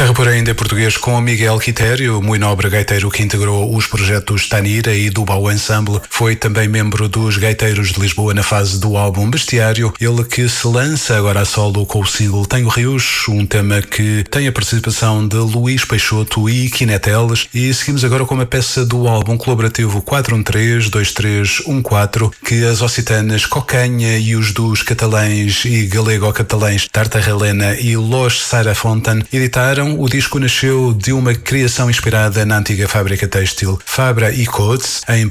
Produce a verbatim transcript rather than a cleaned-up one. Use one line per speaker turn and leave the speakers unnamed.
Terra por ainda em português com Miguel Quitério, muito nobre gaiteiro que integrou os projetos Tanira e do Bau Ensemble. Foi também membro dos Gaiteiros de Lisboa na fase do álbum Bestiário. Ele que se lança agora a solo com o single Tenho Rios, um tema que tem a participação de Luís Peixoto e Quineteles. E seguimos agora com uma peça do álbum colaborativo quatro um três dois três um quatro que as occitanas Cocanha e os dos catalães e galego-catalães Tarta Helena e Los Sara Fontan editaram. O disco nasceu de uma criação inspirada na antiga fábrica têxtil Fabra e Coates, em